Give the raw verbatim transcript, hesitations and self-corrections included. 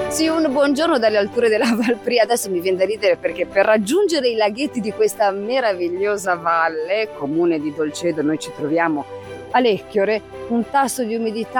Sì, un buongiorno dalle alture della Valpria. Adesso mi viene da ridere perché per raggiungere i laghetti di questa meravigliosa valle, comune di Dolcedo, noi ci troviamo a Lecchiore, un tasso di umidità